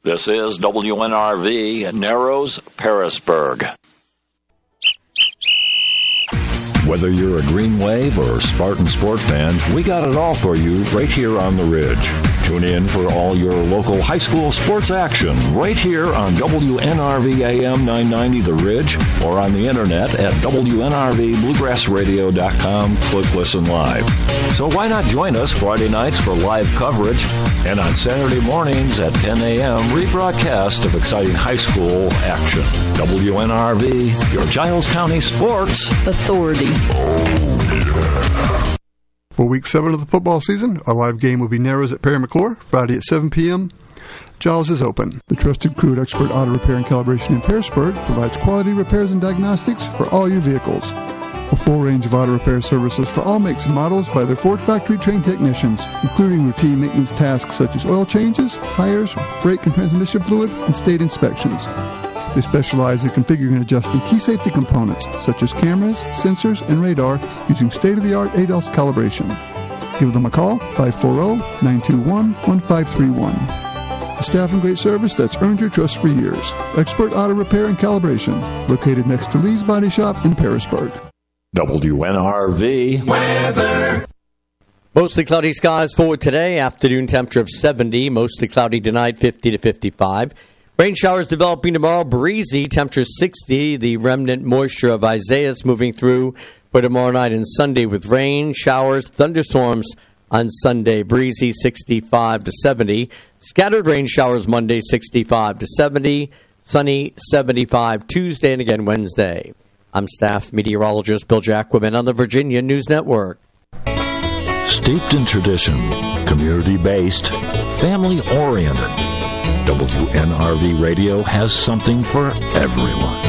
This is WNRV, Narrows, Pearisburg. Whether you're a Green Wave or Spartan Sport fan, we got it all for you right here on the Ridge. Tune in for all your local high school sports action right here on WNRV AM 990 The Ridge or on the internet at WNRVBluegrassRadio.com. Click Listen Live. So why not join us Friday nights for live coverage and on Saturday mornings at 10 a.m. rebroadcast of exciting high school action. WNRV, your Giles County Sports Authority. For Week 7 of the football season, our live game will be Narrows at Perry McClure, Friday at 7 p.m. Giles is open. The trusted crew at Expert Auto Repair and Calibration in Pearisburg provides quality repairs and diagnostics for all your vehicles. A full range of auto repair services for all makes and models by their Ford factory-trained technicians, including routine maintenance tasks such as oil changes, tires, brake and transmission fluid, and state inspections. They specialize in configuring and adjusting key safety components such as cameras, sensors, and radar using state-of-the-art ADAS calibration. Give them a call, 540-921-1531. A staff and great service that's earned your trust for years. Expert Auto Repair and Calibration, located next to Lee's Body Shop in Pearisburg. WNRV weather. Mostly cloudy skies for today. Afternoon temperature of 70. Mostly cloudy tonight, 50 to 55. Rain showers developing tomorrow, breezy, temperature 60. The remnant moisture of Isaias moving through for tomorrow night and Sunday with rain, showers, thunderstorms on Sunday, breezy, 65 to 70. Scattered rain showers Monday, 65 to 70. Sunny, 75 Tuesday and again Wednesday. I'm staff meteorologist Bill Jacquemin on the Virginia News Network. Steeped in tradition, community-based, family-oriented. WNRV Radio has something for everyone.